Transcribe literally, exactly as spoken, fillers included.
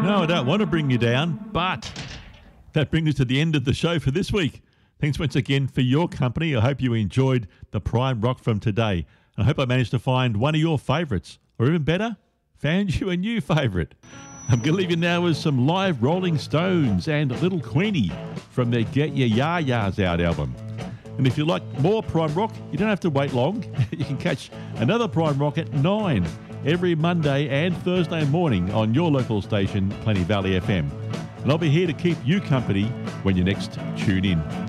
No, I don't want to bring you down, but that brings us to the end of the show for this week. Thanks once again for your company. I hope you enjoyed the Prime Rock from today. And I hope I managed to find one of your favourites, or even better, found you a new favourite. I'm going to leave you now with some live Rolling Stones and Little Queenie from their Get Your Ya-Ya's Out album. And if you like more Prime Rock, you don't have to wait long. You can catch another Prime Rock at nine every Monday and Thursday morning on your local station, Plenty Valley F M. And I'll be here to keep you company when you next tune in.